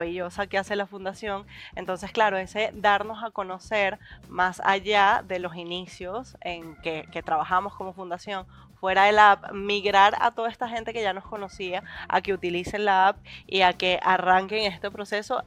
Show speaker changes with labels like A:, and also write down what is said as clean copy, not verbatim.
A: maravillosa que hace la fundación. Entonces, claro, ese darnos a conocer más allá de los inicios en que trabajamos como fundación, fuera de la app, migrar a toda esta gente que ya nos conocía a que utilicen la app y a que arranquen este proceso